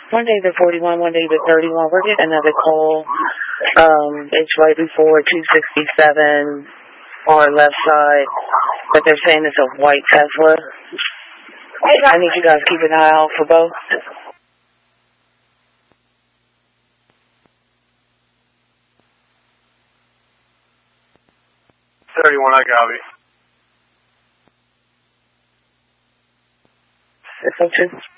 One day they're 41, one day they're 31. We're getting another call. It's right before 267 on our left side, but they're saying it's a white Tesla. I need you guys to keep an eye out for both. 31, I copy. 602.